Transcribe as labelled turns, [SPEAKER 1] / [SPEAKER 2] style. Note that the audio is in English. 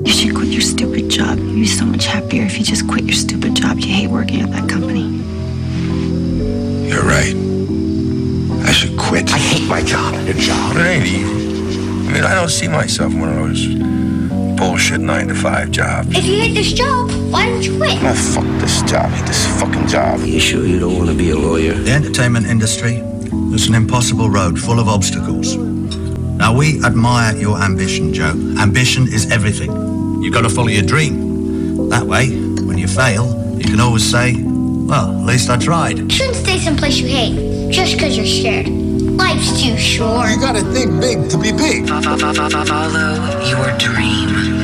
[SPEAKER 1] You should quit your stupid job. You'd be so much happier if you just quit your stupid job. You hate working at that company.
[SPEAKER 2] You're right. I should quit.
[SPEAKER 3] I hate my job. Your job?
[SPEAKER 2] But it ain't easy. I mean, I don't see myself in one of those bullshit 9-to-5 jobs.
[SPEAKER 4] If you hate this job, why don't you quit?
[SPEAKER 2] Oh, fuck this job. I hate this fucking job.
[SPEAKER 3] You sure you don't want to be a lawyer?
[SPEAKER 5] The entertainment industry is an impossible road full of obstacles. Now, we admire your ambition, Joe. Ambition is everything. You've got to follow your dream. That way, when you fail, you can always say, well, at least I tried.
[SPEAKER 4] You shouldn't stay someplace you hate just because you're scared. Life's too short.
[SPEAKER 6] You gotta think big to be big.
[SPEAKER 1] Follow your dream.